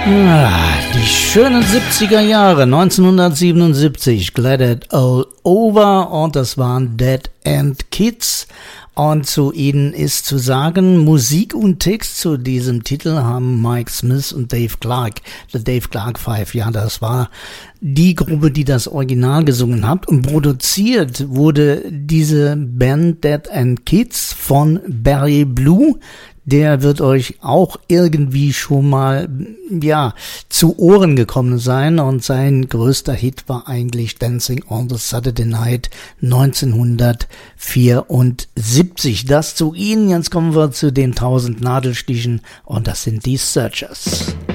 Die schönen 70er Jahre, 1977, Glad It All Over, und das waren Dead End Kids. Und zu ihnen ist zu sagen, Musik und Text zu diesem Titel haben Mike Smith und Dave Clark, The Dave Clark Five. Ja, das war die Gruppe, die das Original gesungen hat. Und produziert wurde diese Band Dead End Kids von Barry Blue. Der wird euch auch irgendwie schon mal, ja, zu Ohren gekommen sein, und sein größter Hit war eigentlich Dancing on the Saturday Night 1974. Das zu ihnen. Jetzt kommen wir zu den 1000 Nadelstichen, und das sind die Searchers.